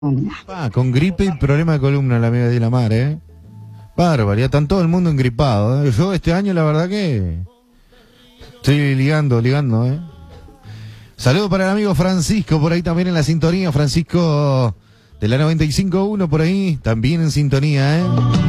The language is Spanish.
Con gripe y problema de columna la amiga de la mar, Barbaridad, están todo el mundo engripado, Yo este año la verdad que estoy ligando, Saludos para el amigo Francisco, por ahí también en la sintonía. Francisco de la 95.1 por ahí, también en sintonía,